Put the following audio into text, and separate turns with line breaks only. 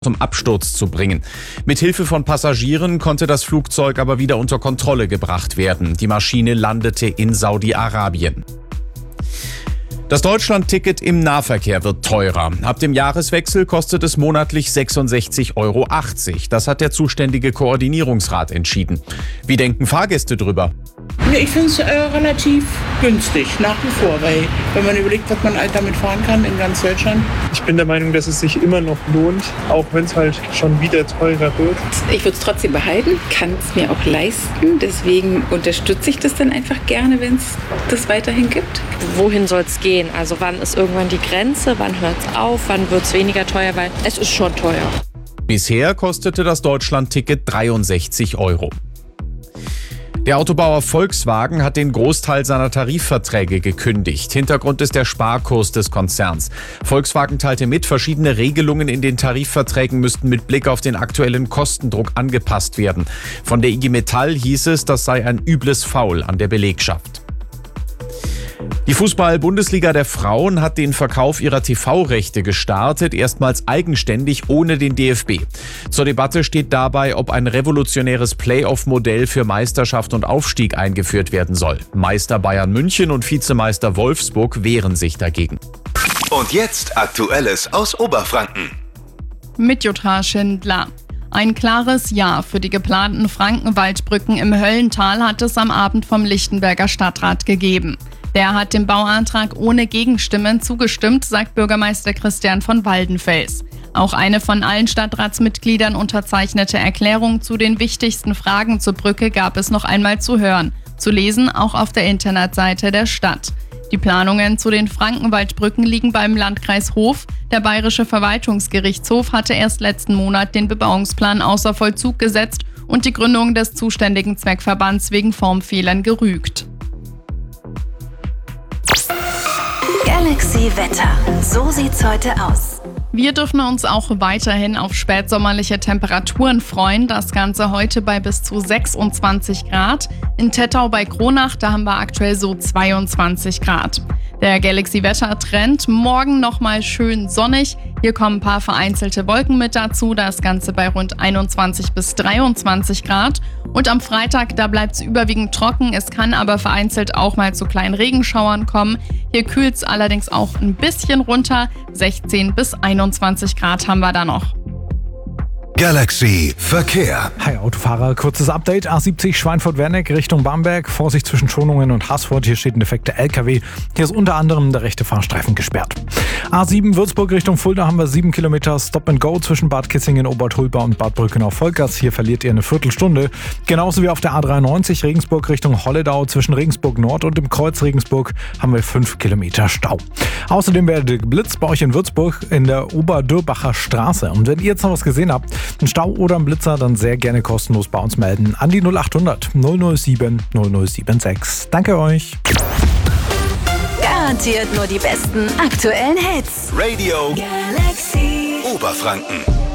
zum Absturz zu bringen. Mit Hilfe von Passagieren konnte das Flugzeug aber wieder unter Kontrolle gebracht werden. Die Maschine landete in Saudi-Arabien. Das Deutschland-Ticket im Nahverkehr wird teurer. Ab dem Jahreswechsel kostet es monatlich 66,80 € Das hat der zuständige Koordinierungsrat entschieden. Wie denken Fahrgäste drüber?
Ich finde es relativ günstig, nach wie vor, weil wenn man überlegt, was man halt damit fahren kann in ganz Deutschland.
Ich bin der Meinung, dass es sich immer noch lohnt, auch wenn es halt schon wieder teurer wird.
Ich würde es trotzdem behalten, kann es mir auch leisten. Deswegen unterstütze ich das dann einfach gerne, wenn es das weiterhin gibt.
Wohin soll es gehen? Also wann ist irgendwann die Grenze? Wann hört es auf? Wann wird es weniger teuer? Weil es ist schon teuer.
Bisher kostete das Deutschland-Ticket 63 €. Der Autobauer Volkswagen hat den Großteil seiner Tarifverträge gekündigt. Hintergrund ist der Sparkurs des Konzerns. Volkswagen teilte mit, verschiedene Regelungen in den Tarifverträgen müssten mit Blick auf den aktuellen Kostendruck angepasst werden. Von der IG Metall hieß es, das sei ein übles Foul an der Belegschaft. Die Fußball-Bundesliga der Frauen hat den Verkauf ihrer TV-Rechte gestartet, erstmals eigenständig ohne den DFB. Zur Debatte steht dabei, ob ein revolutionäres Playoff-Modell für Meisterschaft und Aufstieg eingeführt werden soll. Meister Bayern München und Vizemeister Wolfsburg wehren sich dagegen.
Und jetzt Aktuelles aus Oberfranken.
Mit Jutta Schindler. Ein klares Ja für die geplanten Frankenwaldbrücken im Höllental hat es am Abend vom Lichtenberger Stadtrat gegeben. Der hat dem Bauantrag ohne Gegenstimmen zugestimmt, sagt Bürgermeister Christian von Waldenfels. Auch eine von allen Stadtratsmitgliedern unterzeichnete Erklärung zu den wichtigsten Fragen zur Brücke gab es noch einmal zu hören. Zu lesen auch auf der Internetseite der Stadt. Die Planungen zu den Frankenwaldbrücken liegen beim Landkreis Hof. Der Bayerische Verwaltungsgerichtshof hatte erst letzten Monat den Bebauungsplan außer Vollzug gesetzt und die Gründung des zuständigen Zweckverbands wegen Formfehlern gerügt.
Galaxy Wetter. So sieht's heute aus.
Wir dürfen uns auch weiterhin auf spätsommerliche Temperaturen freuen. Das Ganze heute bei bis zu 26 Grad. In Tettau bei Kronach, da haben wir aktuell so 22 Grad. Der Galaxy-Wetter-Trend, morgen nochmal schön sonnig. Hier kommen ein paar vereinzelte Wolken mit dazu. Das Ganze bei rund 21 bis 23 Grad. Und am Freitag, da bleibt es überwiegend trocken. Es kann aber vereinzelt auch mal zu kleinen Regenschauern kommen. Hier kühlt es allerdings auch ein bisschen runter. 16 bis 21 Grad haben wir da noch.
Galaxy Verkehr.
Hi Autofahrer, kurzes Update. A70 Schweinfurt-Werneck Richtung Bamberg. Vorsicht zwischen Schonungen und Haßfurt. Hier steht ein defekter LKW. Hier ist unter anderem der rechte Fahrstreifen gesperrt. A7 Würzburg Richtung Fulda haben wir 7 Kilometer Stop and Go zwischen Bad Kissingen, Obertulba und Bad Brückenau-Volkers. Hier verliert ihr eine Viertelstunde. Genauso wie auf der A93 Regensburg Richtung Holledau. Zwischen Regensburg Nord und dem Kreuz Regensburg haben wir 5 Kilometer Stau. Außerdem werdet geblitzt bei euch in Würzburg in der Oberdürbacher Straße. Und wenn ihr jetzt noch was gesehen habt, einen Stau oder einen Blitzer, dann sehr gerne kostenlos bei uns melden. An die 0800 007 0076. Danke euch.
Garantiert nur die besten aktuellen Hits.
Radio
Galaxy
Oberfranken.